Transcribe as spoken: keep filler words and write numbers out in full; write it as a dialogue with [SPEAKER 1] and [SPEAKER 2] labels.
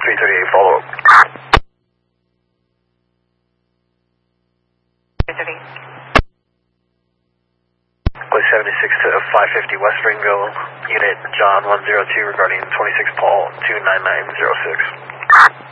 [SPEAKER 1] three thirty-eight, follow up.
[SPEAKER 2] three thirty.
[SPEAKER 1] Clay seventy-six to five fifty West Springville, unit John one zero two regarding twenty-six Paul two nine nine zero six.